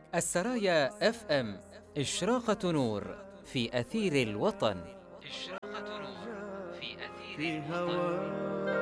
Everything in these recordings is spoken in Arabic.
السرايا اف ام، إشراقة نور في أثير الوطن. إشراقة نور في أثير الوطن.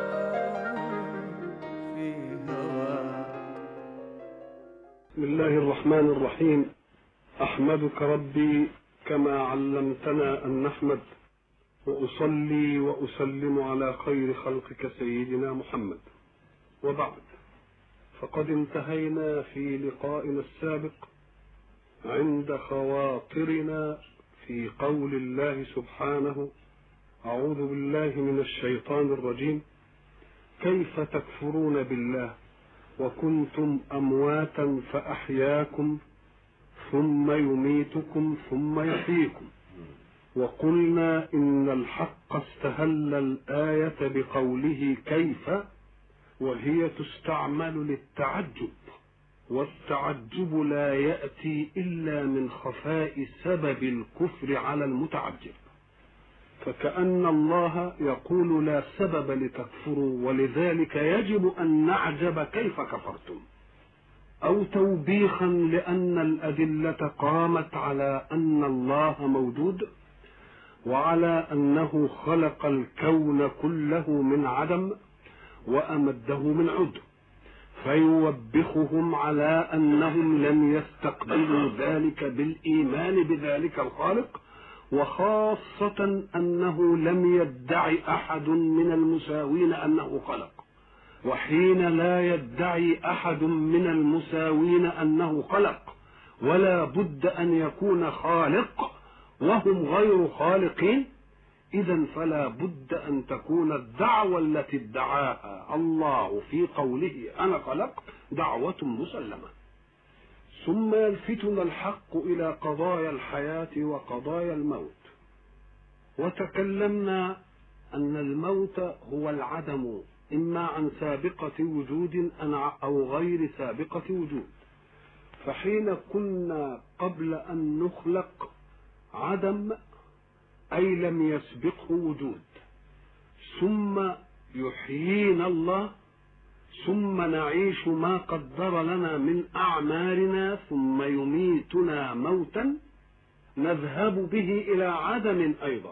بسم الله الرحمن الرحيم. أحمدك ربي كما علمتنا أن نحمد، وأصلي وأسلم على خير خلقك سيدنا محمد. وبعد، فقد انتهينا في لقائنا السابق عند خواطرنا في قول الله سبحانه: أعوذ بالله من الشيطان الرجيم، كيف تكفرون بالله وكنتم أمواتا فأحياكم ثم يميتكم ثم يحييكم. وقلنا إن الحق استهل الآية بقوله كيف، وهي تستعمل للتعجب، والتعجب لا يأتي إلا من خفاء سبب الكفر على المتعجب، فكأن الله يقول لا سبب لتكفروا ولذلك يجب أن نعجب كيف كفرتم، أو توبيخا لأن الأدلة قامت على أن الله موجود وعلى أنه خلق الكون كله من عدم وأمده من عدم، فيوبخهم على أنهم لم يستقبلوا ذلك بالإيمان بذلك الخالق، وخاصة أنه لم يدعي أحد من المساوين أنه خلق. وحين لا يدعي أحد من المساوين أنه خلق ولا بد أن يكون خالق وهم غير خالقين، إذن فلا بد أن تكون الدعوة التي ادعاها الله في قوله أنا خلقت دعوة مسلمة. ثم يلفتنا الحق إلى قضايا الحياة وقضايا الموت، وتكلمنا أن الموت هو العدم، إما عن سابقة وجود أو غير سابقة وجود. فحين كنا قبل أن نخلق عدم أي لم يسبقه وجود، ثم يحيينا الله، ثم نعيش ما قدر لنا من أعمارنا، ثم يميتنا موتا نذهب به إلى عدم أيضا.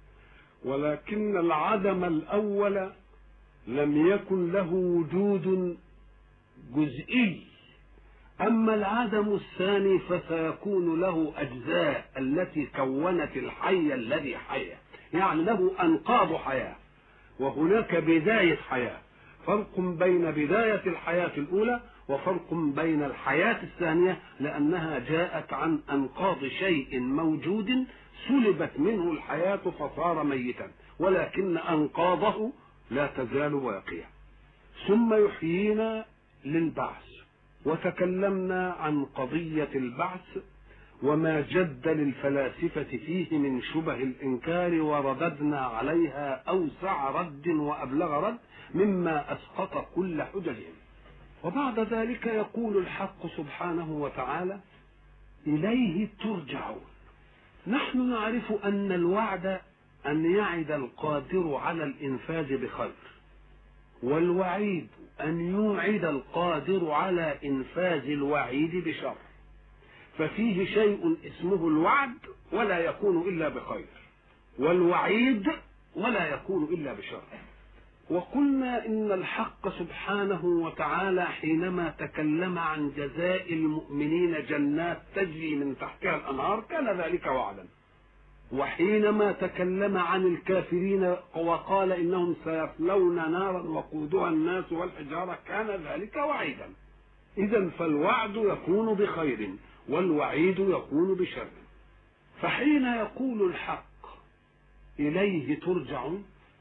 ولكن العدم الأول لم يكن له وجود جزئي، أما العدم الثاني فسيكون له أجزاء التي كونت الحي الذي حيا، يعني له أنقاض حياة وهناك بداية حياة. فرق بين بداية الحياة الأولى وفرق بين الحياة الثانية، لأنها جاءت عن أنقاض شيء موجود سلبت منه الحياة فصار ميتا، ولكن أنقاضه لا تزال باقية. ثم يحيينا للبعث، وتكلمنا عن قضية البعث وما جد للفلاسفة فيه من شبه الإنكار، ورددنا عليها أوسع رد وأبلغ رد مما أسقط كل حججهم. وبعد ذلك يقول الحق سبحانه وتعالى: إليه ترجعون. نحن نعرف أن الوعد أن يعد القادر على الإنفاذ بخير، والوعيد أن يوعد القادر على إنفاذ الوعيد بشر، ففيه شيء اسمه الوعد ولا يكون إلا بخير، والوعيد ولا يكون إلا بشر. وقلنا إن الحق سبحانه وتعالى حينما تكلم عن جزاء المؤمنين جنات تجري من تحتها الأنهار كان ذلك وعدا، وحينما تكلم عن الكافرين وقال إنهم سيصلون نارا وقودها الناس والحجارة كان ذلك وعيدا. إذن فالوعد يكون بخير والوعيد يكون بشر. فحين يقول الحق إليه ترجعون،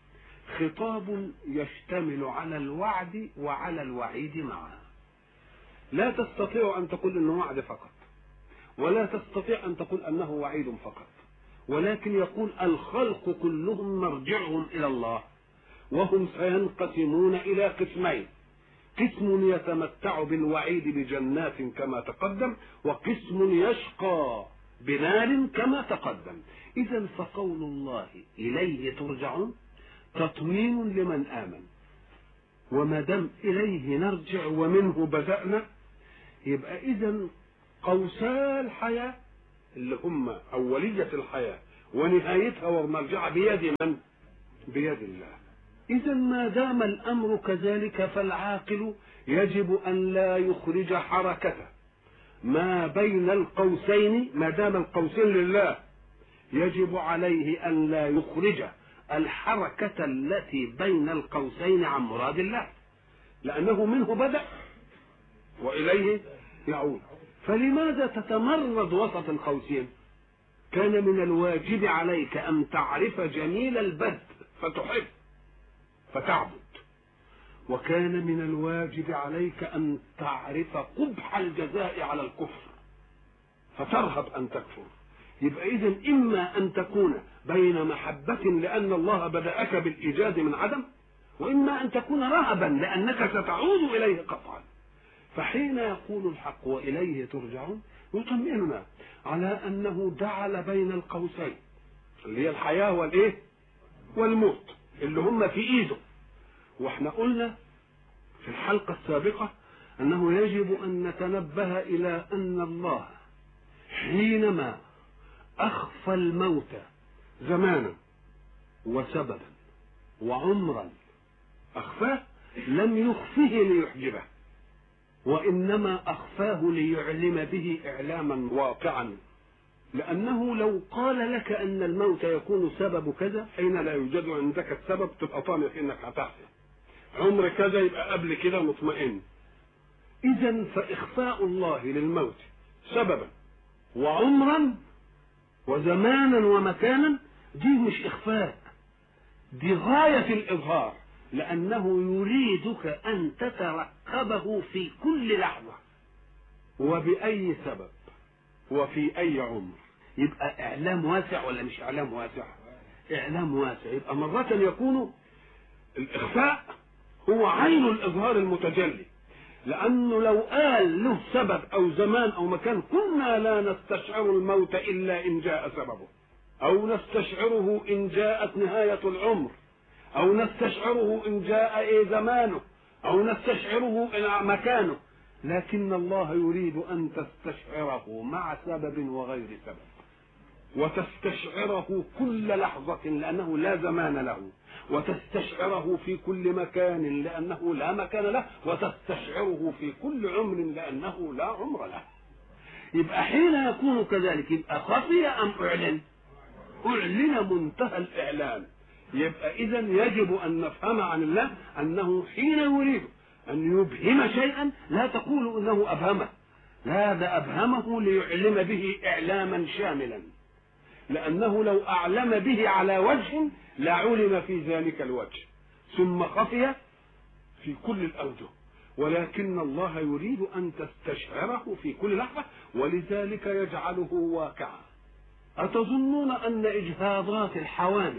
خطاب يشتمل على الوعد وعلى الوعيد معا. لا تستطيع أن تقول أنه وعد فقط، ولا تستطيع أن تقول أنه وعيد فقط، ولكن يقول الخلق كلهم مرجعهم إلى الله، وهم سينقسمون إلى قسمين: قسم يتمتع بالوعيد بجنات كما تقدم، وقسم يشقى بنار كما تقدم. إذن فقول الله إليه ترجعون تطمين لمن آمن، وما دام إليه نرجع ومنه بدأنا، يبقى إذن قوسا الحياة اللي هم أولية الحياة ونهايتها ومرجعها بيد من؟ بيد الله. إذا ما دام الأمر كذلك فالعاقل يجب أن لا يخرج حركته ما بين القوسين. ما دام القوسين لله يجب عليه أن لا يخرج الحركة التي بين القوسين عن مراد الله، لأنه منه بدأ وإليه يعود. فلماذا تتمرد وسط القوسين؟ كان من الواجب عليك أن تعرف جميل البدء فتحب فتعبد، وكان من الواجب عليك أن تعرف قبح الجزاء على الكفر فترهب أن تكفر. يبقى إذن إما أن تكون بين محبة لأن الله بدأك بالإيجاد من عدم، وإما أن تكون رهبا لأنك ستعود إليه قطعا. فحين يقول الحق وإليه ترجعون يطمئننا على أنه جعل بين القوسين اللي هي الحياة والإيه والموت اللي هم في إيده. واحنا قلنا في الحلقة السابقة أنه يجب أن نتنبه إلى أن الله حينما أخفى الموت زمانا وسببا وعمرا أخفاه لم يخفه ليحجبه، وإنما أخفاه ليعلم به إعلاما واقعا. لأنه لو قال لك أن الموت يكون سبب كذا حين لا يوجد عندك السبب تبقى طامع إنك هتحيا، عمر كذا يبقى قبل كده مطمئن. إذا فإخفاء الله للموت سببا وعمرا وزمانا ومكانا دي مش إخفاء، دي غاية الإظهار، لأنه يريدك أن تترقبه في كل لحظة وبأي سبب وفي أي عمر. يبقى إعلام واسع ولا مش إعلام واسع؟ إعلام واسع. يبقى مرة يكون الإخفاء هو عين الإظهار المتجلي، لأنه لو قال له سبب أو زمان أو مكان كنا لا نستشعر الموت إلا إن جاء سببه، أو نستشعره إن جاءت نهاية العمر، أو نستشعره إن جاء زمانه، أو نستشعره إن مكانه. لكن الله يريد أن تستشعره مع سبب وغير سبب، وتستشعره كل لحظة لأنه لا زمان له، وتستشعره في كل مكان لأنه لا مكان له، وتستشعره في كل عمر لأنه لا عمر له. يبقى حين يكون كذلك يبقى خفي أم أعلن؟ أعلن منتهى الإعلان. يبقى إذا يجب أن نفهم عن الله أنه حين يريد أن يبهم شيئا لا تقول إنه أبهمه، لا، ده أبهمه ليعلم به إعلاما شاملا، لأنه لو أعلم به على وجه لعلم في ذلك الوجه ثم خفي في كل الأوجه، ولكن الله يريد أن تستشعره في كل لحظة، ولذلك يجعله واقعا. أتظنون أن إجهاضات الحوامل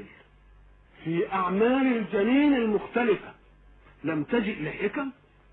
في أعمال الجنين المختلفة لم تجئ لحكم؟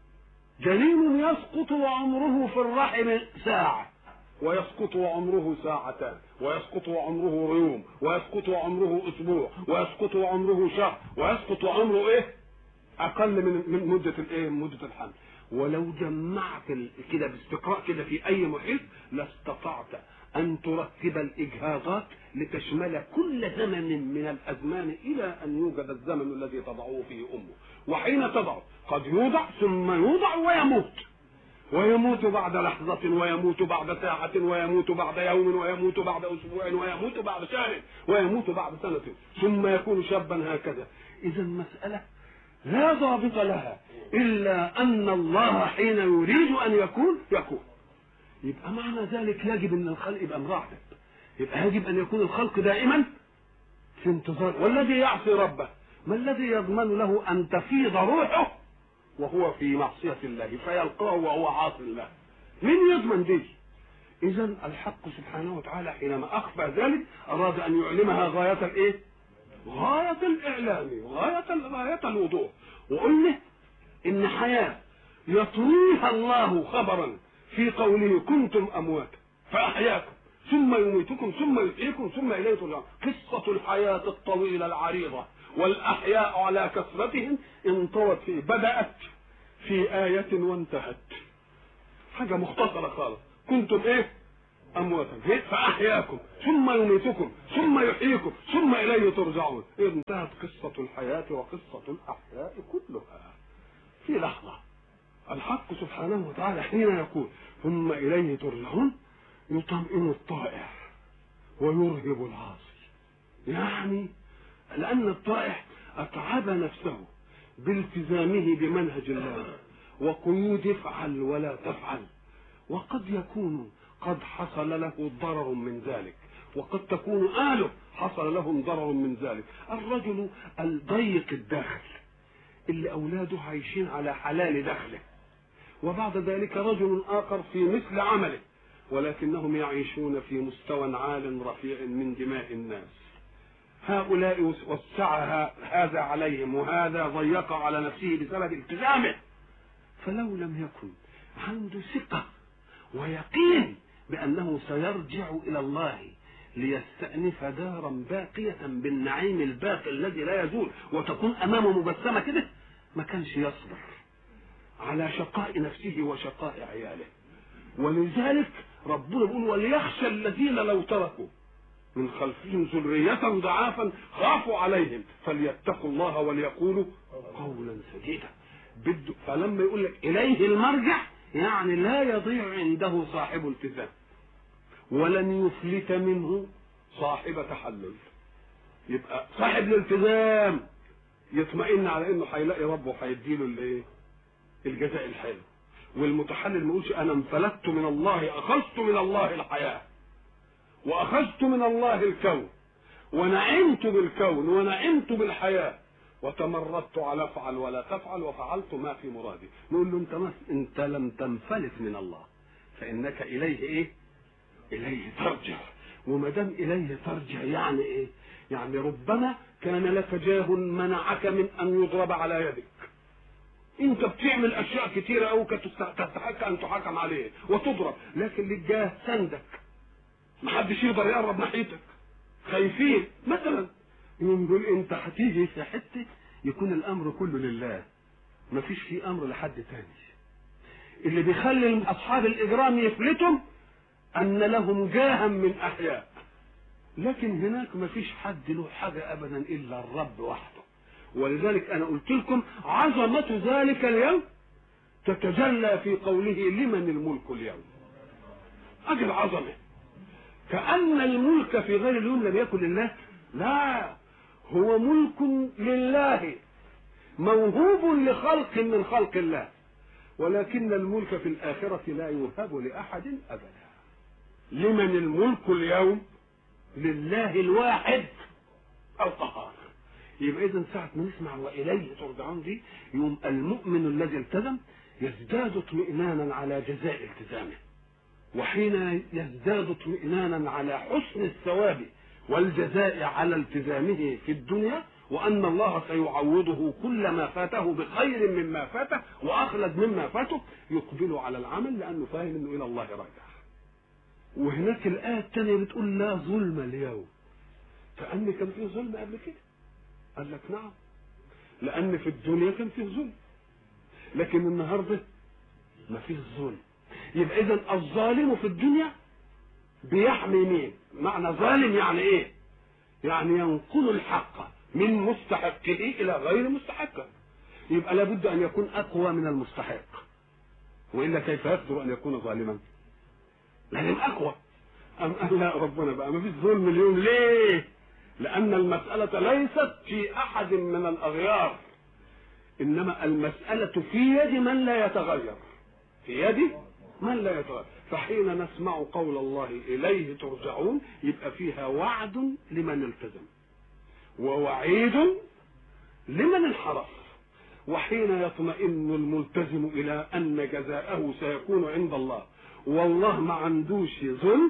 جنين يسقط وعمره في الرحم ساعة، ويسقط وعمره ساعتان، ويسقط وعمره يوم، ويسقط وعمره أسبوع، ويسقط وعمره شهر، ويسقط وعمره أقل من مدة الحمل. ولو جمعت كده باستقراء كده في أي محيط لاستطعت أن ترتب الإجهاضات لتشمل كل زمن من الأزمان إلى أن يوجد الزمن الذي تضعه فيه أمه. وحين تضع قد يوضع ثم يوضع ويموت، ويموت بعد لحظة، ويموت بعد ساعة، ويموت بعد يوم، ويموت بعد أسبوع، ويموت بعد شهر، ويموت بعد سنة، ثم يكون شابا هكذا. إذا المسألة لا ضابط لها إلا أن الله حين يريد أن يكون. يبقى معنى ذلك يجب أن الخلق يبقى مراقب، يبقى يجب أن يكون الخلق دائما في انتظار. والذي يعصي ربه ما الذي يضمن له أن تفيض روحه وهو في معصية الله فيلقاه وهو عاصي الله؟ من يضمن دي؟ إذا الحق سبحانه وتعالى حينما أخفى ذلك أراد أن يعلمها غاية غاية الإعلام، غاية الوضوح. وقلنا إن حياة يطويها الله خبرا في قوله كنتم أمواتا فأحياكم ثم يميتكم ثم يحييكم ثم إليه ترجعون. قصة الحياة الطويلة العريضة والأحياء على كثرتهم انطوت فيه، بدأت في آية وانتهت، حاجة مختصرة خالص. كنتم ايه؟ امواتا فاحياكم ثم يميتكم ثم يحييكم ثم اليه ترجعون. انتهت قصه الحياه وقصه الاحياء كلها في لحظه. الحق سبحانه وتعالى حين يقول ثم اليه ترجعون يطمئن الطائع ويرهب العاصي. يعني لان الطائع اتعب نفسه بالتزامه بمنهج الله وقيود افعل ولا تفعل، وقد يكون قد حصل له ضرر من ذلك، وقد تكون آله حصل لهم ضرر من ذلك. الرجل الضيق الداخل اللي أولاده عايشين على حلال دخله، وبعد ذلك رجل آخر في مثل عمله ولكنهم يعيشون في مستوى عال رفيع من دماء الناس. هؤلاء وسع هذا عليهم وهذا ضيق على نفسه بسبب التزامه، فلو لم يكن عنده ثقة ويقين بأنه سيرجع إلى الله ليستأنف دارا باقية بالنعيم الباقي الذي لا يزول وتكون أمامه مبسمة كده، ما كانش يصبر على شقاء نفسه وشقاء عياله. ولذلك ربنا بيقول وليخشى الذين لو تركوا من خلفهم ذرية ضعافا خافوا عليهم فليتقوا الله وليقولوا قولا سديدا. فلما يقول لك إليه المرجع يعني لا يضيع عنده صاحب التزام ولن يفلت منه صاحب تحلل. يبقى صاحب الالتزام يطمئن على انه هيلاقي ربه هيديله الايه؟ الجزاء الحلو. والمتحلل ما يقولش انا انفلتت من الله، اخذت من الله الحياه واخذت من الله الكون ونعمت بالكون ونعمت بالحياه وتمردت على افعل ولا تفعل وفعلت ما في مرادي. نقول له انت لم تنفلت من الله فانك اليه ايه؟ اليه ترجع. وما دام اليه ترجع يعني ايه؟ يعني ربما كان لك جاه منعك من ان يضرب على يدك. انت بتعمل اشياء كثيره او تستحق ان تحاكم عليه وتضرب، لكن لك جاه سندك محدش يقدر يقرب ناحيتك، خايفين مثلا. يقول انت هتيجي في حته يكون الامر كله لله، مفيش فيه امر لحد تاني. اللي بيخلي اصحاب الاجرام يفلتهم ان لهم جاها من احياء، لكن هناك مفيش حد له حاجه ابدا الا الرب وحده. ولذلك انا قلت لكم عظمه ذلك اليوم تتجلى في قوله لمن الملك اليوم. ادي العظمه، كأن الملك في غير اليوم لم يكن لله، لا، هو ملك لله موهوب لخلق من خلق الله، ولكن الملك في الآخرة لا يوهب لأحد أبدا. لمن الملك اليوم؟ لله الواحد القهار. يبقى إذن ساعة ما نسمع وإليه ترجعون دي يوم المؤمن الذي التزم يزداد اطمئنانا على جزاء التزامه، وحين يزداد اطمئنانا على حسن الثواب والجزاء على التزامه في الدنيا وأن الله سيعوضه كل ما فاته بخير مما فاته وأخلد مما فاته، يقبل على العمل لأنه فاهم أنه إلى الله راجع. وهناك الآية الثانية بتقول لا ظلم اليوم، كأن كان فيه ظلم قبل كده. قال لك نعم، لأن في الدنيا كان فيه ظلم، لكن النهارده ما فيه ظلم. يبقى إذن الظالم في الدنيا بيحمي مين؟ معنى ظالم يعني إيه؟ يعني ينقل الحق من مستحقه إلى غير مستحقه. يبقى لابد أن يكون أقوى من المستحق، وإلا كيف يقدر أن يكون ظالما؟ لازم أقوى. أم قال لا ربنا بقى ما فيش ظلم اليوم. ليه؟ لأن المسألة ليست في أحد من الأغيار، إنما المسألة في يد من لا يتغير، في يد من لا يتغير. فحين نسمع قول الله إليه ترجعون يبقى فيها وعد لمن التزم ووعيد لمن انحرف. وحين يطمئن الملتزم إلى أن جزاءه سيكون عند الله والله ما عندوش ظلم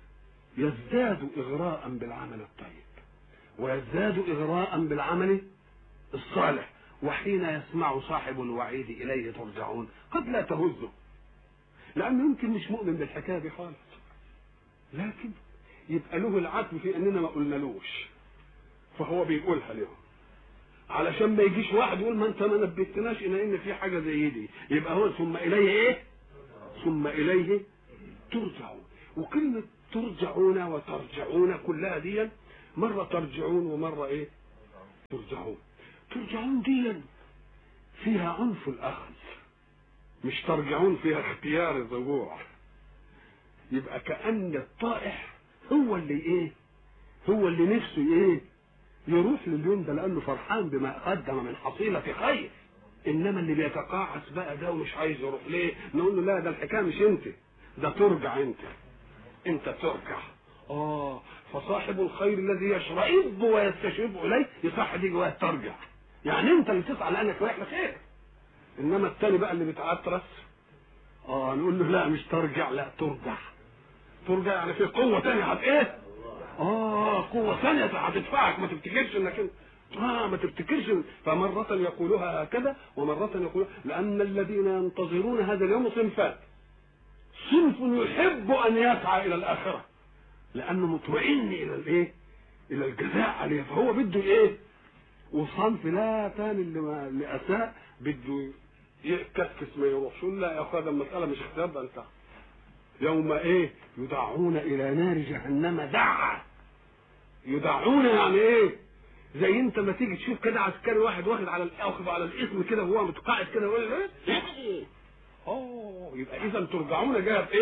يزداد إغراء بالعمل الطيب ويزداد إغراء بالعمل الصالح. وحين يسمع صاحب الوعيد إليه ترجعون قد لا تهزه، لأنه يمكن مش مؤمن بالحكاية دي خالص، لكن يبقى له العتب في أننا ما قلنالوش، فهو بيقولها لهم علشان ما يجيش واحد يقول ما انت ما نبهتناش ان في حاجه زي دي. يبقى هو ثم اليه ايه؟ ثم اليه ترجعون. وكلمة ترجعون وترجعون كلها دي مرة ترجعون ومرة ايه ترجعون. ترجعون دي فيها عنف الأخذ، مش ترجعون فيها اختيار الرجوع. يبقى كأن الطائح هو اللي نفسه ايه يروح لليوم ده لأنه فرحان بما قدم من حصيلة خير. انما اللي بيتقاعس بقى ده ومش عايز يروح ليه، نقول له لا، ده الحكايه مش انت، ده ترجع انت ترجع. فصاحب الخير الذي يشرئب ويستشرب اليه يصح دي جواه ترجع، يعني انت اللي تسعى لانك رايح لخير. انما التاني بقى اللي بيتعترس نقول له لا مش ترجع، لا ترجع يعني في قوه ثانيه ايه قوه ثانيه هتدفعك. ما تفتكرش انك انت ما تفتكرش. فمرة يقولها هكذا ومرة يقولها، لأن الذين ينتظرون هذا اليوم صنفان. صنف يحب أن يسعى إلى الآخرة لأنه مطمئن إلى الجزاء عليه، فهو بده وصنف لا تاني اللي أساء بده يكفس ما يروحش. لا يا أخوة، المسألة مش اختيار، ده انت يوم يدعون إلى نار جهنم دعا. يدعون يعني زي انت ما تيجي تشوف كده عسكري واحد واخد على الاسم كده وهو متقاعد كده يقول يبقى اذا ترجعون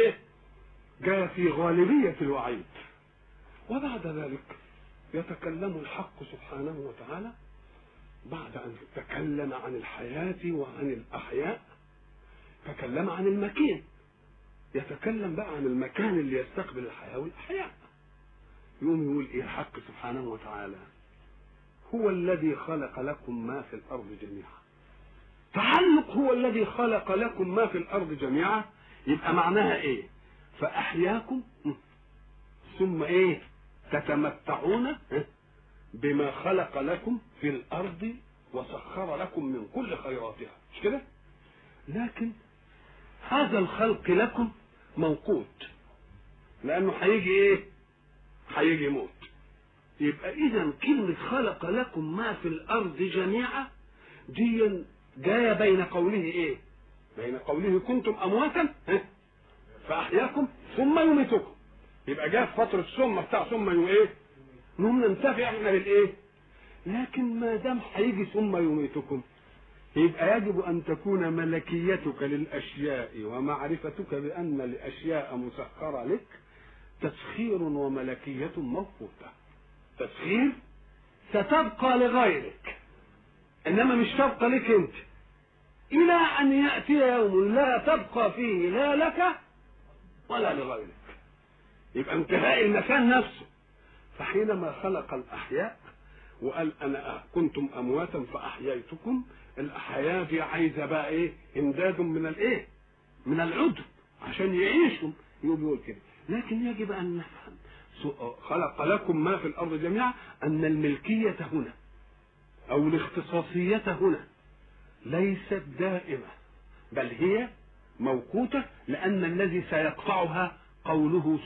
جاء في غالبية الوعيد. وبعد ذلك يتكلم الحق سبحانه وتعالى بعد ان تكلم عن الحياة وعن الاحياء، تكلم عن المكان، يتكلم بقى عن المكان اللي يستقبل الحياة والاحياء. يقوم يقول الحق سبحانه وتعالى هو الذي خلق لكم ما في الأرض جميعا. تعلق هو الذي خلق لكم ما في الأرض جميعا، يبقى معناها فأحياكم ثم تتمتعون بما خلق لكم في الأرض وسخر لكم من كل خيراتها، مش كده؟ لكن هذا الخلق لكم موقوت، لأنه هيجي موت. يبقى اذا كلمة خلق لكم ما في الارض جميعا دي جايه بين قوله بين قوله كنتم امواتا فاحياكم ثم يميتكم. يبقى جاء في فتره ثم بتاع ثم نقوم ننتفع احنا لكن ما دام هيجي ثم يميتكم يبقى يجب ان تكون ملكيتك للاشياء ومعرفتك بان الاشياء مسخره لك تسخير وملكيه موقوته. تسخير ستبقى لغيرك انما مش تبقى لك انت، الى ان ياتي يوم لا تبقى فيه لا لك ولا لغيرك. يبقى انتهاء المكان نفسه. فحينما خلق الاحياء وقال انا كنتم امواتا فاحييتكم، الاحياء دي عايزه بقى امداد من العدم عشان يعيشوا. يقول كده. لكن يجب ان نفهم خلق لكم ما في الارض جميعا ان الملكيه هنا او الاختصاصيه هنا ليست دائمه، بل هي موقوته، لان الذي سيقطعها قوله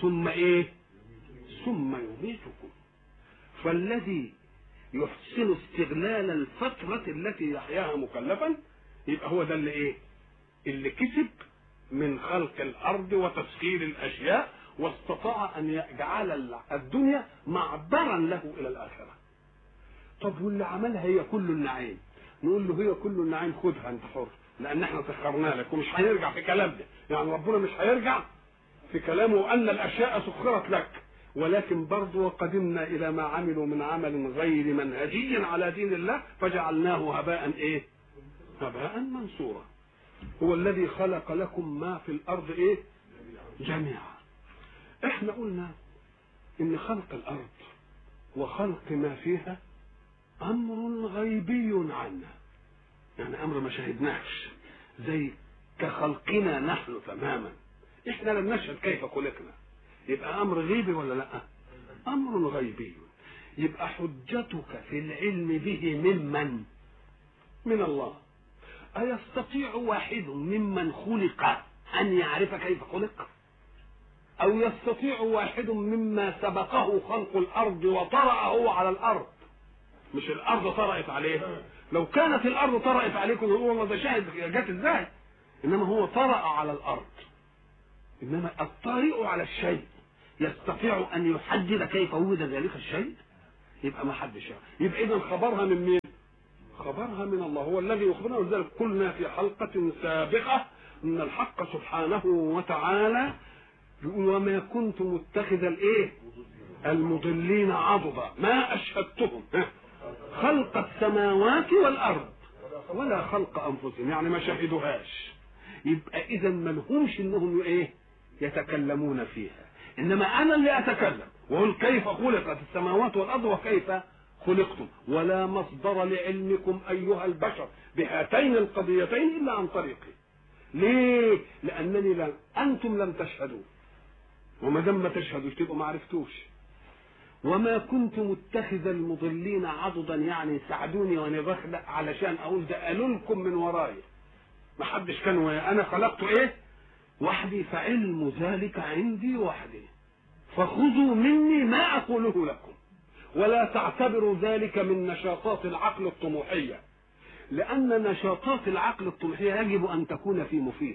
ثم يميتكم. فالذي يحسن استغلال الفتره التي يحياها مكلفا يبقى هو ده اللي كسب من خلق الارض وتسخير الاشياء، واستطاع ان يجعل الدنيا معبرا له الى الاخره. طب واللي عملها هي كل النعيم، نقول له هي كل النعيم خدها انت حر، لان احنا سخرنا لك ومش هنرجع في كلامنا. يعني ربنا مش هيرجع في كلامه ان الاشياء سخرت لك، ولكن برضه وقدمنا الى ما عملوا من عمل غير منهجي على دين الله فجعلناه هباء منصورا. هو الذي خلق لكم ما في الارض جميعا. احنا قلنا ان خلق الارض وخلق ما فيها امر غيبي عنا، يعني امر ما شاهدناش، زي كخلقنا نحن تماما. احنا لم نشهد كيف خلقنا، يبقى امر غيبي ولا لا؟ امر غيبي. يبقى حجتك في العلم به من الله. أيستطيع واحد ممن خلق أن يعرف كيف خلق؟ أو يستطيع واحد مما سبقه خلق الأرض وطرأه على الأرض؟ مش الأرض طرأت عليه. لو كانت الأرض طرأت عليه كنا نقول والله ده شاهد جت إزاي، إنما هو طرأ على الأرض انما الطارئ على الشيء يستطيع ان يحدد كيف وجد ذلك الشيء، يبقى ما حدش يعرف. يبقى اذا خبرها من مين؟ خبرها من الله، هو الذي يخبرنا. ولذلك قلنا في حلقة سابقة ان الحق سبحانه وتعالى يقول وما كنت متخذ الايه المضلين عضدا ما اشهدتهم خلق السماوات والارض ولا خلق انفسهم، يعني ما شهدوهاش. يبقى اذا ما لهمش انهم ايه يتكلمون فيها، انما انا اللي اتكلم واقول كيف خلقت السماوات والارض وكيف خلقتم، ولا مصدر لعلمكم ايها البشر بهاتين القضيتين الا عن طريقي. ليه؟ لانني انتم لم تشهدوا، وما دام ما تشهدوش تبقوا ما عرفتوش. وما كنت متخذ المضلين عضدا، يعني ساعدوني وانا بخلق علشان اقول ده قالوا لكم من وراي، ما حدش كان ويا انا خلقت ايه وحدي، فعلم ذلك عندي وحدي، فخذوا مني ما اقوله لكم، ولا تعتبروا ذلك من نشاطات العقل الطموحيه، لان نشاطات العقل الطموحيه يجب ان تكون في مفيد.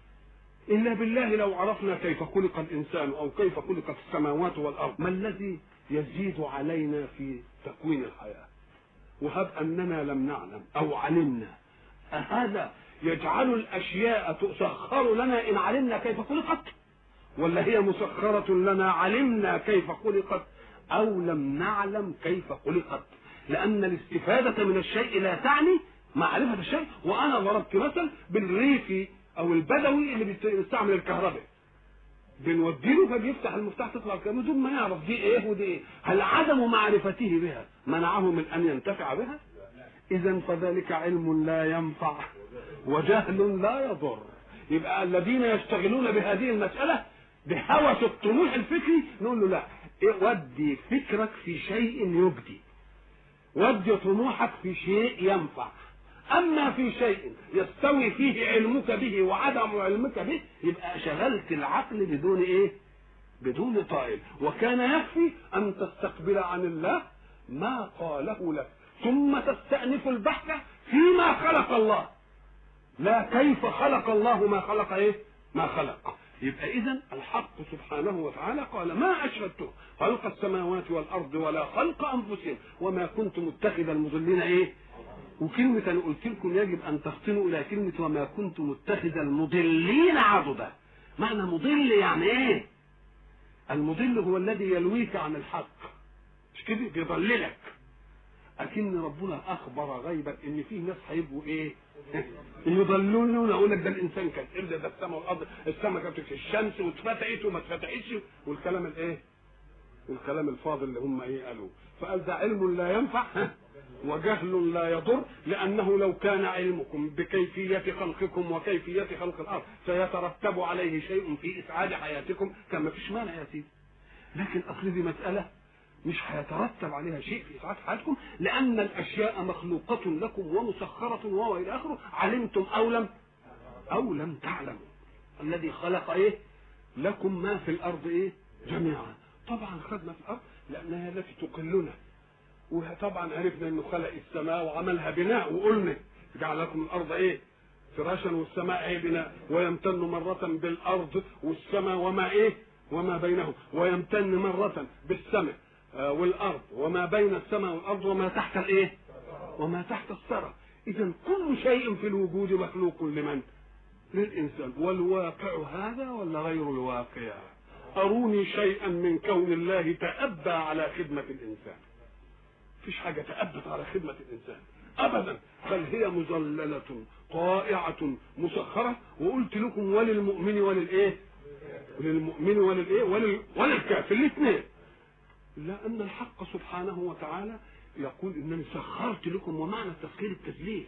إلا بالله لو عرفنا كيف خلق الإنسان أو كيف خلقت السماوات والأرض، ما الذي يزيد علينا في تكوين الحياة؟ وهب أننا لم نعلم أو علمنا، هذا يجعل الأشياء تسخر لنا إن علمنا كيف خلقت، ولا هي مسخرة لنا علمنا كيف خلقت أو لم نعلم كيف خلقت؟ لأن الاستفادة من الشيء لا تعني معرفة الشيء. وأنا ضربت مثل بالريفي او البدوي اللي بيستعمل الكهرباء، بنوديله فبيفتح المفتاح تطلع الكهرباء بدون ما يعرف دي ايه ودي ايه. هل عدم معرفته بها منعه من ان ينتفع بها؟ اذا فذلك علم لا ينفع وجهل لا يضر. يبقى الذين يشتغلون بهذه المسألة بهوس الطموح الفكري نقول له لا، ودي فكرك في شيء يجدي، ودي طموحك في شيء ينفع. اما في شيء يستوي فيه علمك به وعدم علمك به يبقى شغلت العقل بدون ايه بدون طائل. وكان يكفي ان تستقبل عن الله ما قاله لك ثم تستأنف البحث فيما خلق الله، لا كيف خلق الله ما خلق ايه ما خلق. يبقى اذا الحق سبحانه وتعالى قال ما اشهدته خلق السماوات والارض ولا خلق انفسهم وما كنت متخذ المضلين ايه. وكلمة أنا قلت لكم يجب أن تفطنوا إلى كلمة وما كنت متخذ المضلين عضدا. معنى مضل يعني إيه؟ المضل هو الذي يلويك عن الحق، مش كده بيضللك. أكن ربنا أخبر غيبا إن فيه ناس هيبقوا إيه؟ يضلون. أقول لك ده الإنسان كان إلا ده السماء والأرض، السماء كانت في الشمس واتفتحت وما اتفتحتش، والكلام الإيه؟ والكلام الفاضل اللي هم إيه قالوه. فقال ده علم لا ينفع وجهل لا يضر، لأنه لو كان علمكم بكيفية خلقكم وكيفية خلق الأرض سيترتب عليه شيء في إسعاد حياتكم كان ما فيش مانع يا سيدي. لكن أصل دي مسألة مش هيترتب عليها شيء في إسعاد حياتكم، لأن الأشياء مخلوقة لكم ومسخرة وإلى آخره، علمتم أو لم تعلموا. الذي خلق إيه لكم ما في الأرض إيه جميعا. طبعا خدنا في الأرض لأنها التي تقلنا، وطبعا عرفنا انه خلق السماء وعملها بناء، وقلنا جعل لكم الارض ايه فراشا والسماء ايه بناء، ويمتن مرة بالارض والسماء وما ايه وما بينهم، ويمتن مرة بالسماء والارض وما بين السماء والارض وما تحت الايه وما تحت الثرى. اذا كل شيء في الوجود مخلوق لمن؟ للانسان. والواقع هذا ولا غير الواقع؟ اروني شيئا من كون الله تأبى على خدمة الانسان. مفيش حاجة تأبت على خدمة الإنسان أبدا، بل هي مذللة طائعة مسخرة. وقلت لكم وللمؤمن وللإيه وللمؤمن وللإيه وللكافر الاثنين، لأن الحق سبحانه وتعالى يقول إنني سخرت لكم، ومعنى التسخير التذليل.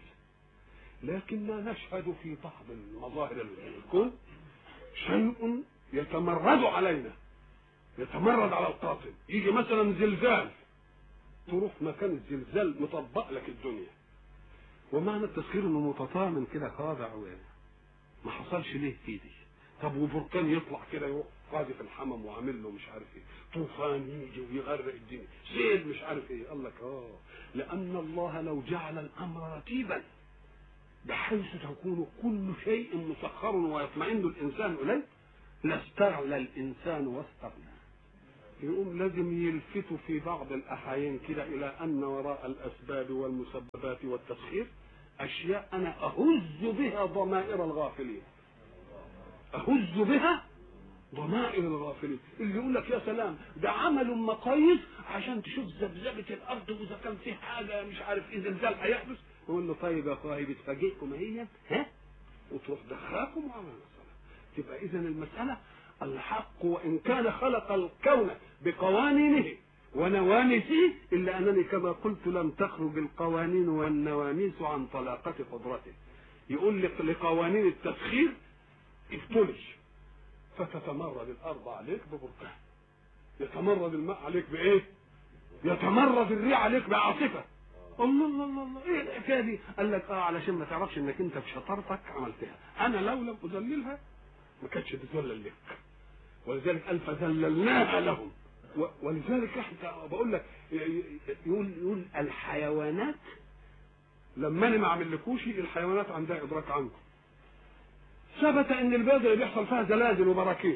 لكننا نشهد في بعض المظاهر الكون شيء يتمرد علينا، يتمرد على القاطن. يجي مثلا زلزال، تروح مكان الزلزال مطبق لك الدنيا، ومعنى التسخير انه متطامن كده خاضع ما حصلش ليه في دي. طب وبركان يطلع كده يروح قاذف الحمم وعامل له مش عارف ايه، طوفان يجي ويغرق الدنيا، سيل مش عارف ايه. قال لك لان الله لو جعل الامر رتيبا بحيث تكون كل شيء مسخر ويطمئن الانسان اليه لاستغلى الإنسان واستغنى. يقوم لازم يلفتوا في بعض الأحايين كده إلى أن وراء الأسباب والمسببات والتسخير أشياء أنا أهز بها ضمائر الغافلين، أهز بها ضمائر الغافلين. اللي يقول لك يا سلام ده عملوا مقاييس عشان تشوف ذبذبة الأرض وإذا كان في حاجة مش عارف إيه زلزال هيحدث، يقول له طيب يا أخويا بتفاجئكم هي ها وتروح دخاكم وعمل الصلاة. تبقى إذا المسألة الحق وإن كان خلق الكون بقوانينه ونواميسه إلا أنني كما قلت لم تخرج القوانين والنواميس عن طلاقة قدرته. يقول لك لقوانين التسخير افتلش فتتمرد الأرض عليك ببركان، يتمرد الماء عليك بإيه؟ يتمرد الريح عليك بعاصفة. الله الله الله الله ايه الحكايه دي؟ قال لك علشان ما تعرفش انك انت بشطارتك عملتها، انا لو لم اذللها ما كانتش تذلل لك، ولذلك قال فذللناها لهم. ولذلك احنا بقول لك يقول الحيوانات لما انا ما اعملكوش الحيوانات عندها ادراك عنكم. ثبت ان البلد اللي بيحصل فيها زلازل وبراكين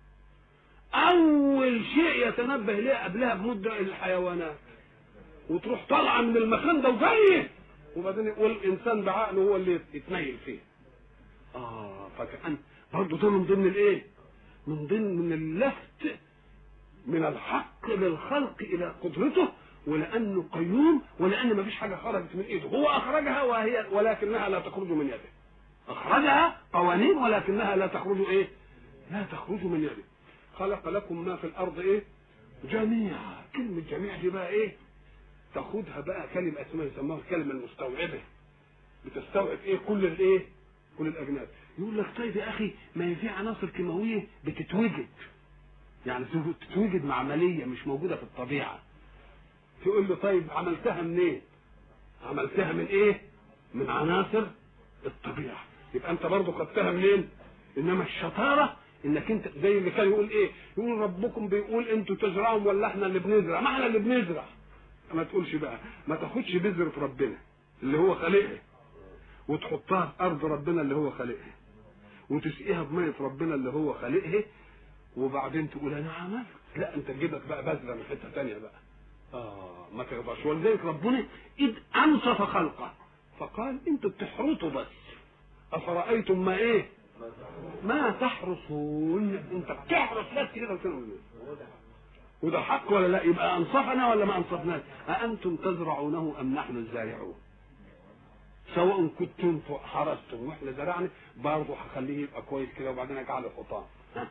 اول شيء يتنبه ليه قبلها بمده الحيوانات، وتروح طالعه من المكان ده وجايه، وبعدين يقول الانسان بعقله هو اللي يتنيل فيه. فكأن برضه ده من ضمن الايه؟ من اللفت من الحق للخلق الى قدرته، ولانه قيوم، ولان ما فيش حاجه خرجت من ايده، هو اخرجها وهي ولكنها لا تخرج من يده. اخرجها قوانين ولكنها لا تخرج ايه؟ لا تخرج من يده. خلق لكم ما في الارض ايه؟ جميعا. كلمه جميع دي بقى ايه؟ تاخدها بقى كلمه اسمها يسموها الكلمه المستوعبه، بتستوعب ايه؟ كل الايه؟ كل الاجناس. يقول لك طيب يا اخي ما هي في عناصر كيماويه بتتوجد، يعني تتوجد معمليه مش موجوده في الطبيعه. تقول له طيب عملتها منين؟ عملتها من ايه؟ من عناصر الطبيعه. يبقى انت برضه خدتها منين؟ انما الشطاره انك انت زي اللي كان يقول ايه؟ يقول ربكم بيقول انتوا تزرعوا ولا احنا اللي بنزرع؟ ما احنا اللي بنزرع. ما تقولش بقى، ما تاخدش بذره ربنا اللي هو خالقها وتحطها في ارض ربنا اللي هو خالقها، وتسقيها بميه ربنا اللي هو خالقها، وبعدين تقول انا عملت. لا، انت تجيبك بقى بذره من حته ثانيه بقى. ما تقدرش. ولذلك ربنا اذ انصف خلقه فقال انتوا بتحرثوا بس، افرايتم ما ايه؟ ما تحرثون. انت بتحرث بس كده وده حق ولا لا؟ يبقى انصفنا ولا ما انصفناش؟ أأنتم تزرعونه ام نحن الزارعون؟ سواء كنتم حرثتم واحنا زرعنا برضه هخليه يبقى كويس كده وبعدين اجعله حطام.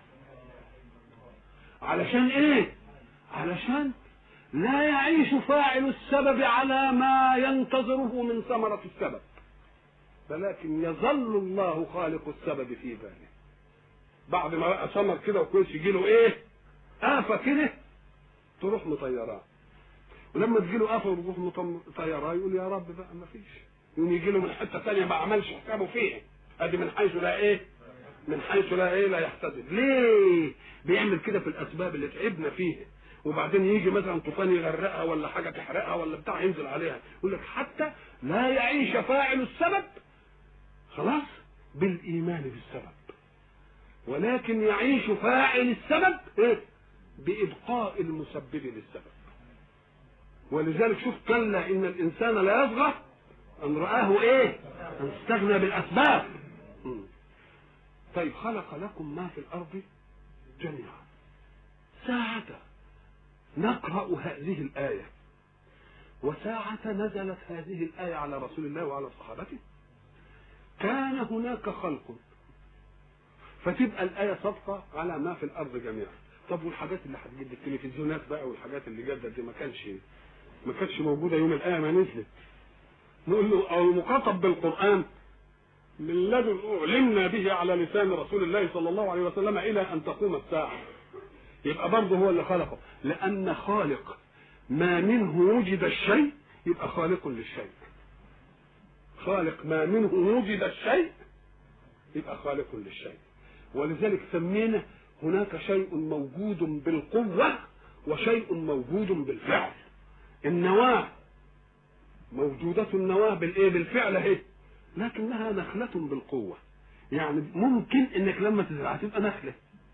علشان ايه؟ علشان لا يعيش فاعل السبب على ما ينتظره من ثمرة السبب، ولكن يظل الله خالق السبب في باله. بعد ما بقى ثمر كده وكويس يجي له ايه؟ آفة كده تروح مطيراه، ولما تجي له آفة وتروح مطيراه يقول يا رب بقى ما فيش، يقوم يجي له من حتة ثانية ما عملش حسابه فيه. ادي من حيث لا ايه؟ من حيث لا ايه؟ لا يحتسب. ليه بيعمل كده في الاسباب اللي تعبنا فيها؟ وبعدين يجي مثلا طوفان يغرقها ولا حاجه تحرقها ولا بتاع ينزل عليها، يقول لك حتى لا يعيش فاعل السبب خلاص بالايمان بالسبب، ولكن يعيش فاعل السبب ايه؟ بابقاء المسبب للسبب. ولذلك شوف كلا ان الانسان لا يطغى ان رآه ايه؟ ان استغنى بالاسباب. طيب خلق لكم ما في الارض جميعا. ساعة نقرأ هذه الآية وساعة نزلت هذه الآية على رسول الله وعلى صحابته كان هناك خلق، فتبقى الآية صدقة على ما في الأرض جميعا. طب والحاجات اللي هتجد التلفزيونات بقى والحاجات اللي جدت دي ما كانتش موجودة يوم الآية ما نزلت. نقول له أو مخاطب بالقرآن من الذي علمنا به على لسان رسول الله صلى الله عليه وسلم إلى أن تقوم الساعة. يبقى برضه هو اللي خلقه، لأن خالق ما منه وجد الشيء يبقى خالق للشيء. خالق ما منه وجد الشيء يبقى خالق للشيء. ولذلك سمينا هناك شيء موجود بالقوة وشيء موجود بالفعل. النواة موجودة، النواة بالايه؟ بالفعل اهي، لكنها نخلة بالقوة. يعني ممكن انك لما تزرعها تبقى نخلة،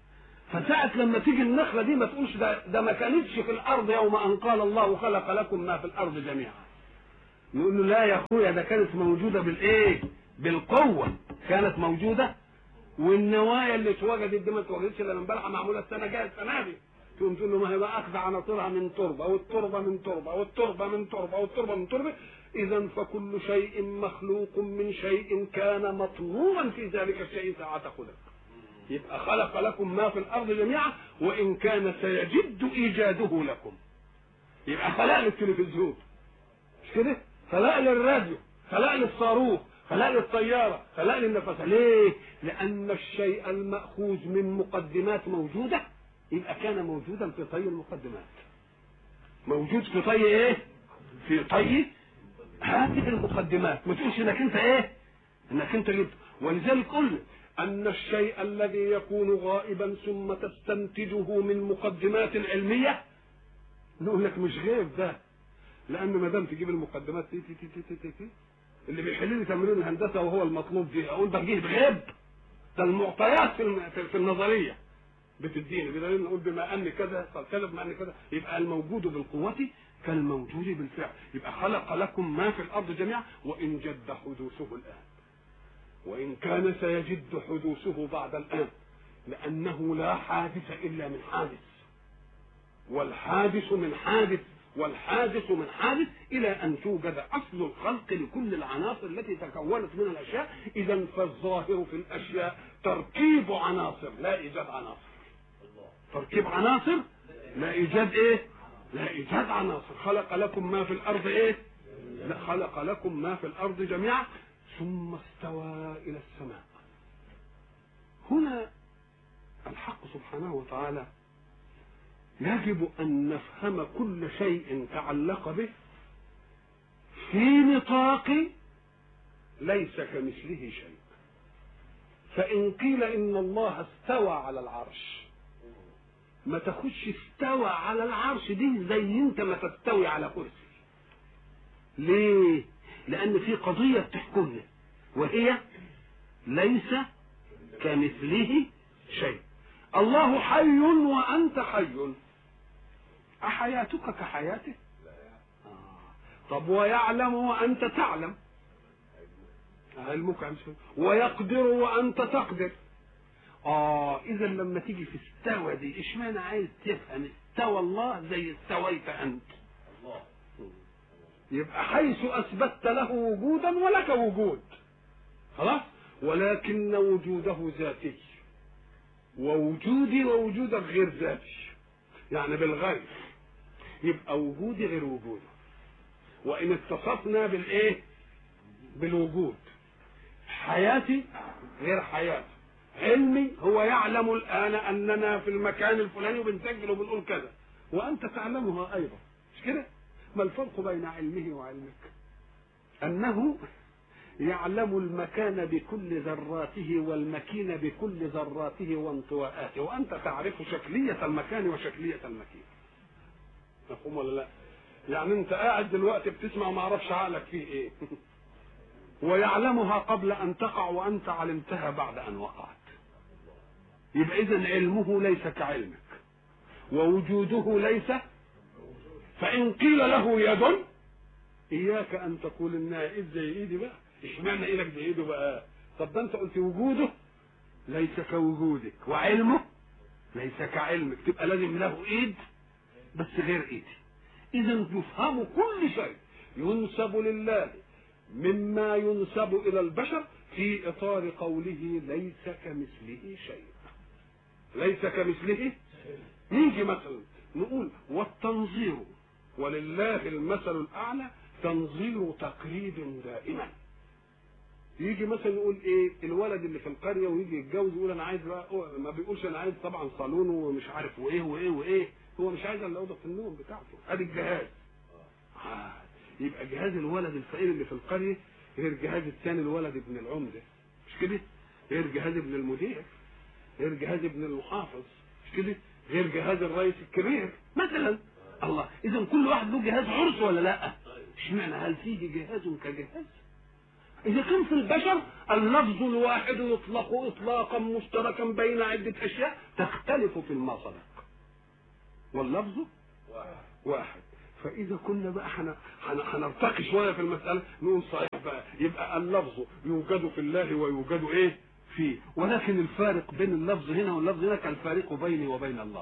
فساعة لما تيجي النخلة دي ما تقولش ده ما كانتش في الأرض يوم أن قال الله خلق لكم ما في الأرض جميعا. نقول له لا يا أخويا، ده كانت موجودة بالإيه؟ بالقوة كانت موجودة. والنوايا اللي اتوجدت دي ما اتوجدتش إلا من بلحة معمولة السنة جاية السنة دي. تقوم تقول له ما هي بقى أخذ عناصرها من تربة، والتربة من تربة، والتربة من تربة، والتربة من تربة. إذا فكل شيء مخلوق من شيء كان مطموعا في ذلك الشيء ساعة خلق. يبقى خلق لكم ما في الأرض جميعا وإن كان سيجد إيجاده لكم. يبقى خلق للتلفزيون مش كده؟ خلق للراديو، خلق للصاروخ، خلق للطيارة، خلق للنفس. ليه؟ لأن الشيء المأخوذ من مقدمات موجودة يبقى كان موجودا في طي المقدمات. موجود في طي ايه؟ في طي هذه المقدمات. ما تقولش انك انت ايه؟ انك انت جبت. ولذلك قلنا ان الشيء الذي يكون غائبا ثم تستنتجه من مقدمات علمية نقول لك مش غيب ده، لان ما دام تجيب المقدمات تي تي تي تي تي تي اللي بيحل لي تمرين الهندسه وهو المطلوب فيه اقول ده جه غيب. ده المعطيات في النظريه بتديني بدليل نقول بما ان كذا كذا بما ان كذا. يبقى الموجود بالقوه كالموجود بالفعل. يبقى خلق لكم ما في الارض جميعا وان جد حدوثه الان، وان كان سيجد حدوثه بعد الان، لانه لا حادث الا من حادث، والحادث من حادث، والحادث من حادث الى ان توجد اصل الخلق لكل العناصر التي تكونت من الاشياء. اذا فالظاهر في الاشياء تركيب عناصر لا ايجاد عناصر. تركيب عناصر لا ايجاد ايه؟ لا ايجاد عناصر. خلق لكم ما في الارض ايه؟ لا، خلق لكم ما في الارض جميعا ثم استوى الى السماء. هنا الحق سبحانه وتعالى يجب ان نفهم كل شيء تعلق به في نطاق ليس كمثله شيء. فان قيل ان الله استوى على العرش، ما تخش استوى على العرش دي زي انت ما تستوي على كرسي. ليه؟ لان في قضية بتحكمنا وهي ليس كمثله شيء. الله حي وانت حي، احياتك كحياته؟ طب ويعلم وانت تعلم؟ علمك عن شيء. ويقدر وانت تقدر؟ اذا لما تيجي في استوى دي اشمعنى عايز تفهم استوى الله زي استويت انت؟ يبقى حيث اثبتت له وجودا ولك وجود خلاص، ولكن وجوده ذاتي ووجودي ووجودك غير ذاتي، يعني بالغير. يبقى وجودي غير وجوده. وان اتصفنا بالايه؟ بالوجود. حياتي غير حياتي. علمي هو يعلم الان اننا في المكان الفلاني وبنسجل وبنقول كذا، وانت تعلمها ايضا مش كده؟ ما الفرق بين علمه وعلمك؟ انه يعلم المكان بكل ذراته والمكين بكل ذراته وانطواءاته، وانت تعرف شكلية المكان وشكلية المكين. مفهوم ولا لا؟ يعني انت قاعد دلوقتي بتسمع وما اعرفش عقلك فيه ايه ويعلمها قبل ان تقع وانت علمتها بعد ان وقعت. يبقى اذن علمه ليس كعلمك ووجوده ليس. فان قيل له يد اياك ان تقول انها ايد زي ايدي بقى، اشمعنى ايدك زي ايده بقى؟ طب ده انت قلت وجوده ليس كوجودك وعلمه ليس كعلمك، تبقى لازم له ايد بس غير ايدي. اذا يفهم كل شيء ينسب لله مما ينسب الى البشر في اطار قوله ليس كمثله شيء. ليس كمثله. نيجي مثلا نقول والتنظير ولله المثل الاعلى تنظير تقريب دائما. يجي مثلا يقول ايه الولد اللي في القريه ويجي يتجوز يقول انا عايز بقى، ما بيقولش انا عايز طبعا صالون ومش عارف وايه وايه وايه، هو مش عايز الا اوضه النوم بتاعته، ادي الجهاز. يبقى جهاز الولد الفقير اللي في القريه غير جهاز الثاني الولد ابن العمده مش كده؟ غير جهاز ابن المدير، غير جهاز ابن المحافظ مش كده؟ غير جهاز الرئيس الكبير مثلا. الله، اذا كل واحد له جهاز عرس ولا لا؟ اشمعنى هل فيه جهاز كجهاز؟ إذا كان في البشر اللفظ الواحد يطلق إطلاقا مشتركا بين عدة أشياء تختلف في المصدق، واللفظ واحد. فإذا كنا بقى هنرتقي شوية في المسألة نقول صحيح بقى يبقى اللفظ يوجد في الله ويوجد إيه فيه، ولكن الفارق بين اللفظ هنا واللفظ هنا كالفارق بيني وبين الله.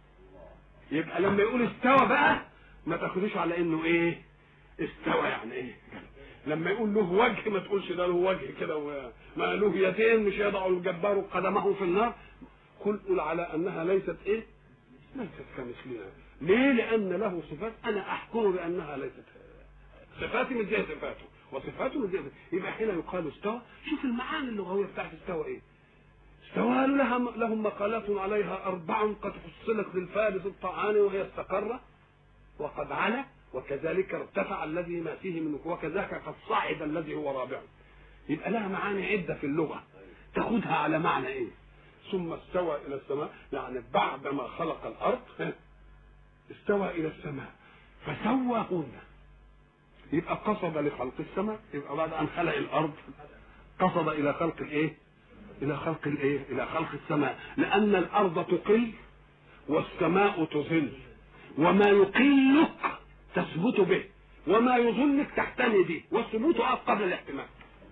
يبقى لما يقول استوى بقى ما تاخدوش على إنه إيه استوى يعني إيه. لما يقول له وجه ما تقولش ده له وجه كده ما له يدين مش يضع الجبار قدمه في النار. قل على أنها ليست إيه ليست كمثلنا. ليه؟ لأن له صفات أنا أحكم بأنها ليست صفاتي مش زي صفاته وصفاته مش زي صفاته. يبقى حين يقال استوى شوف المعاني اللغوية بتاعت استوى إيه. استوى لهم مقالات عليها 4 قد فصلت للفارس الطعان وهي استقر وقد علا وكذلك ارتفع الذي ما فيه منه وكذلك قد صعد الذي هو رابع. يبقى لها معاني عدة في اللغة تاخدها على معنى إيه. ثم استوى إلى السماء يعني بعدما خلق الأرض استوى إلى السماء فسواهن. يبقى قصد لخلق السماء، يبقى بعد أن خلق الأرض قصد إلى خلق الإيه إلى خلق الإيه إلى خلق السماء، لأن الأرض تقل والسماء تظل، وما يقلك تثبت به وما يظلك تحتمي به، والثبوت قبل الاحتمال.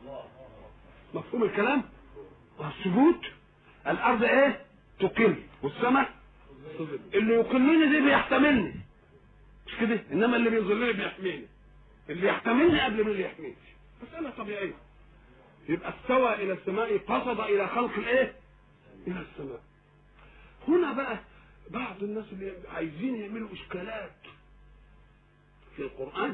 مفهوم الكلام؟ والثبوت الأرض إيه تقل والسماء تظل. اللي يقلني دي بيحتملني مش كده، إنما اللي بيظلني بيحميني. اللي يحتملني قبل من اللي يحميني، مسألة طبيعية. يبقى استوى إلى السماء قصد إلى خلق الإيه إلى السماء. هنا بقى بعض الناس اللي عايزين يعملوا إشكالات في القرآن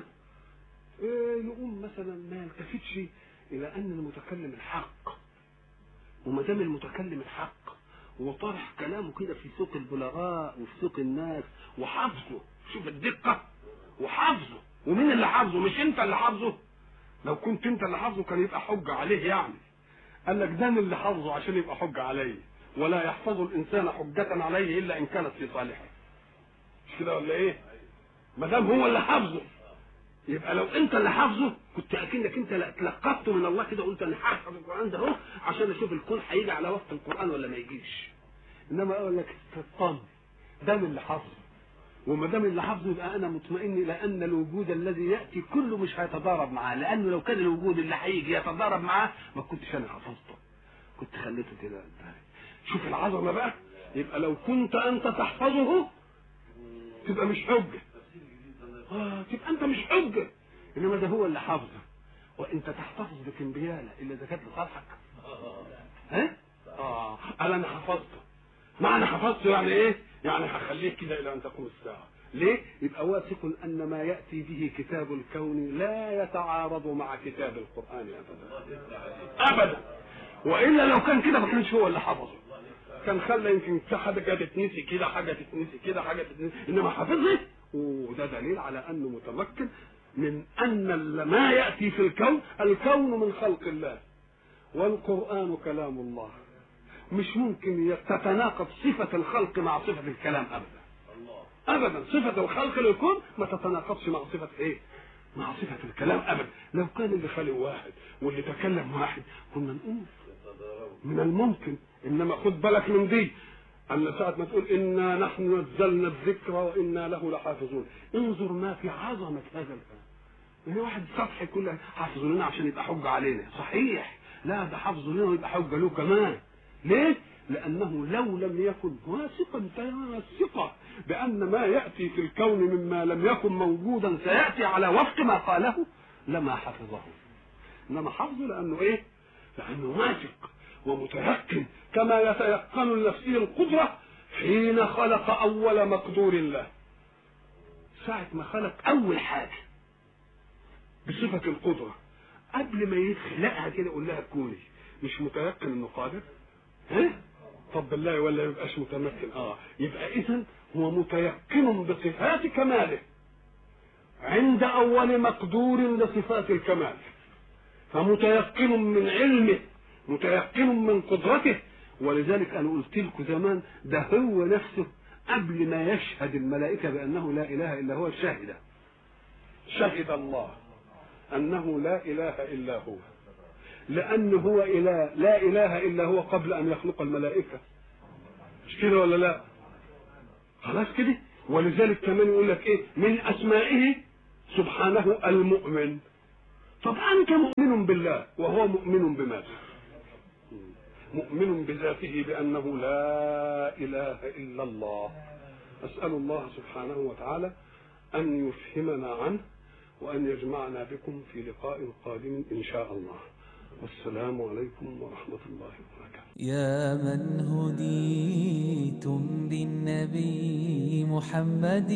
يقوم مثلا ما يلتفتش إلى أن المتكلم الحق، وما دام المتكلم الحق وطرح كلامه كده في سوق البلغاء وفي سوق الناس وحافظه، شوف الدقة وحافظه. ومين اللي حافظه؟ مش انت اللي حافظه. لو كنت انت اللي حافظه كان يبقى حجة عليه يعني. قال لك ده اللي حافظه عشان يبقى حجة عليه، ولا يحفظ الإنسان حجة عليه إلا إن كانت في صالحه. مش كده ولا إيه؟ ما دام هو اللي حافظه يبقى لو انت اللي حافظه كنت اكنك انت تلقفته من الله كده وقلت انا هحفظ القرآن ده اهو عشان اشوف الكون هيجي على وقت القرآن ولا ما يجيش. انما اقول لك استطن ده من اللي حافظه، وما دام اللي حافظه يبقى انا مطمئن الى ان الوجود الذي ياتي كله مش هيتضارب معاه، لانه لو كان الوجود اللي هيجي يتضارب معاه ما كنتش انا حفظته، كنت خليته كده. شوف العظمه بقى. يبقى لو كنت انت تحفظه تبقى مش حجه، تبقى انت مش حجه، انما ده هو اللي حافظه. وانت تحتفظ بكمبياله الا اذا كانت لصالحك. قال انا حفظته. معنى حفظته يعني ايه؟ يعني هخليه كده الى ان تقوم الساعه. ليه؟ يبقى واثق ان ما ياتي به كتاب الكون لا يتعارض مع كتاب القران ابدا. والا لو كان كده ما كانش هو اللي حفظه، كان خلى يمكن حاجه تتنسي كده حاجه تتنسي كده حاجه تتنسي، انما حفظه. وده دليل على انه متمكن من ان ما ياتي في الكون من خلق الله، والقران كلام الله. مش ممكن تتناقض صفه الخلق مع صفه الكلام ابدا ابدا. صفه الخلق للكون ما تتناقضش مع صفه ايه؟ مع صفه الكلام ابدا. لو كان اللي خلق واحد واللي تكلم واحد كنا نقول من الممكن. انما خد بالك من دي، أن ساعة ما تقول إنا نحن نزلنا الذكر وإنا له لحافظون، انظر ما في عظمة هذا الكلام. يعني واحد سطحي كله حافظ لنا عشان يبقى حجة علينا، صحيح، لا ده حافظ لنا ويبقى حجة له كمان. ليه؟ لأنه لو لم يكن واثقا تمام الثقة بأن ما يأتي في الكون مما لم يكن موجودا سيأتي على وفق ما قاله لما حفظه. إنما حفظه لأنه إيه؟ لأنه واثق ومتيقن، كما يتيقن لنفسه القدرة حين خلق أول مقدور الله. ساعة ما خلق أول حاجة بصفة القدرة قبل ما يخلقها كده يقول لها كوني، مش متيقن إنه قادر؟ طب بالله ولا يبقاش متمكن؟ يبقى إذن هو متيقن بصفات كماله عند أول مقدور لصفات الكمال، فمتيقن من علمه متيقن من قدرته. ولذلك أنا قلت لكم زمان ده هو نفسه قبل ما يشهد الملائكة بأنه لا إله إلا هو شهد الله أنه لا إله إلا هو، لأن هو إله، لا إله إلا هو قبل أن يخلق الملائكة. مش كده ولا لا؟ خلاص كده. ولذلك كمان يقول لك إيه؟ من أسمائه سبحانه المؤمن. طب أنت مؤمن بالله وهو مؤمن بماذا؟ مؤمن بذاته بأنه لا إله إلا الله. أسأل الله سبحانه وتعالى أن يفهمنا عنه وأن يجمعنا بكم في لقاء قادم إن شاء الله. والسلام عليكم ورحمة الله وبركاته. يا من هديتم بالنبي محمد.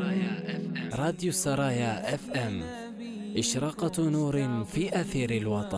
راديو السرايا اف ام، إشراقة نور في أثير الوطن.